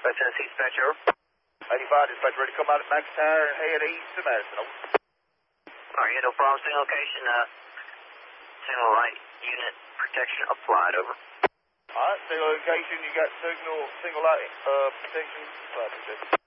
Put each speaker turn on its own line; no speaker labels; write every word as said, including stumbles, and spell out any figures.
West Tennessee dispatch, over.
eighty-five, dispatch ready to come out at McIntyre and head east to Madison, over.
All right, yeah, no problem. Single location, uh, single light unit protection applied, over.
All right, single location, you got signal, single light, uh, protection, applied,